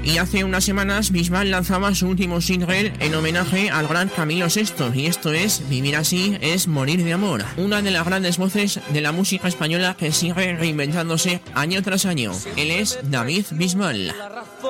Y hace unas semanas Bisbal lanzaba su último single en homenaje al gran Camilo VI, y esto es Vivir así es morir de amor, una de las grandes voces de la música española que sigue reinventándose año tras año. Él es David Bisbal.